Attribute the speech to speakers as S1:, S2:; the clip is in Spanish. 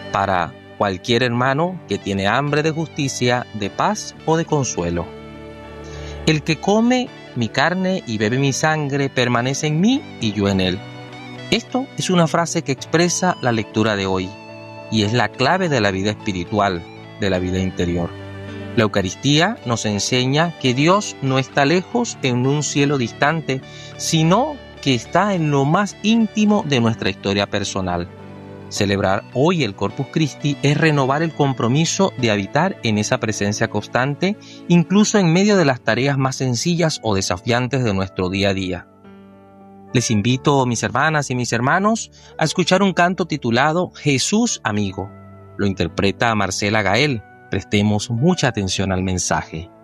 S1: para cualquier hermano que tiene hambre de justicia, de paz o de consuelo. El que come mi carne y bebe mi sangre permanece en mí y yo en él. Esto es una frase que expresa la lectura de hoy y es la clave de la vida espiritual, de la vida interior. La Eucaristía nos enseña que Dios no está lejos en un cielo distante, sino que está en lo más íntimo de nuestra historia personal. Celebrar hoy el Corpus Christi es renovar el compromiso de habitar en esa presencia constante, incluso en medio de las tareas más sencillas o desafiantes de nuestro día a día. Les invito, mis hermanas y mis hermanos, a escuchar un canto titulado Jesús Amigo. Lo interpreta Marcela Gael. Prestemos mucha atención al mensaje.